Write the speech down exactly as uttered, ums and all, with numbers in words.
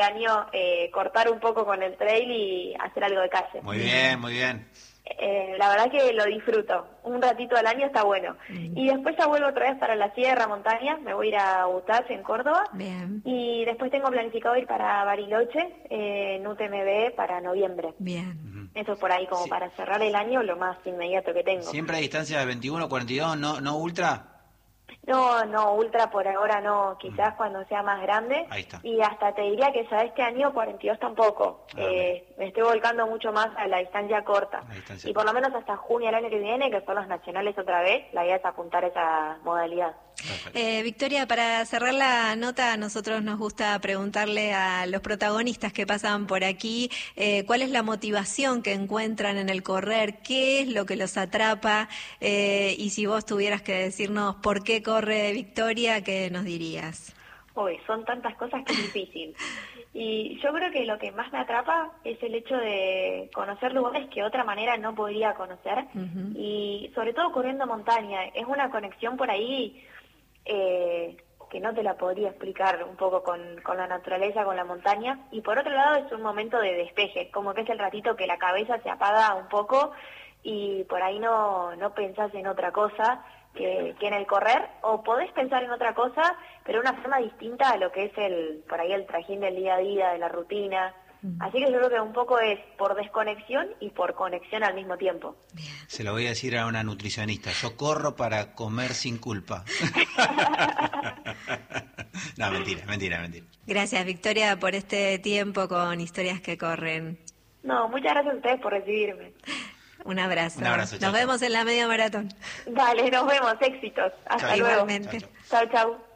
año eh, cortar un poco con el trail y hacer algo de calle. Muy bien, muy bien. Eh, la verdad que lo disfruto. Un ratito al año está bueno. Mm. Y después ya vuelvo otra vez para la sierra, montaña. Me voy a ir a Butache, en Córdoba. Bien. Y después tengo planificado ir para Bariloche, eh, en U T M B, para noviembre. Bien. Eso por ahí, como sí. para cerrar el año, lo más inmediato que tengo. ¿Siempre a distancia de veintiuno, cuarenta y dos, no, no ultra? No, no, ultra por ahora no, quizás mm. cuando sea más grande. Ahí está. Y hasta te diría que ya este año cuarenta y dos tampoco. Ah, eh, me estoy volcando mucho más a la distancia corta. La distancia y por lo menos hasta junio del año que viene, que son los nacionales otra vez, la idea es apuntar esa modalidad. Eh, Victoria, para cerrar la nota, a nosotros nos gusta preguntarle a los protagonistas que pasan por aquí, eh, ¿cuál es la motivación que encuentran en el correr? ¿Qué es lo que los atrapa? Eh, y si vos tuvieras que decirnos por qué corre Victoria, ¿qué nos dirías? Uy, son tantas cosas que es difícil. Y yo creo que lo que más me atrapa es el hecho de conocer lugares que de otra manera no podría conocer. Uh-huh. Y sobre todo corriendo montaña. Es una conexión por ahí eh, que no te la podría explicar un poco con, con la naturaleza, con la montaña. Y por otro lado es un momento de despeje, como que es el ratito que la cabeza se apaga un poco y por ahí no, no pensás en otra cosa que, que en el correr, o podés pensar en otra cosa, pero de una forma distinta a lo que es el por ahí el trajín del día a día, de la rutina. Mm. Así que yo creo que un poco es por desconexión y por conexión al mismo tiempo. Bien. Se lo voy a decir a una nutricionista, yo corro para comer sin culpa. No, mentira, mentira, mentira. Gracias, Victoria, por este tiempo con Historias que Corren. No, muchas gracias a ustedes por recibirme. Un abrazo. Un abrazo. Nos Chau, vemos chau. en la media maratón. Dale, nos vemos. Éxitos. Hasta chau, luego. Igualmente. Chau, chau.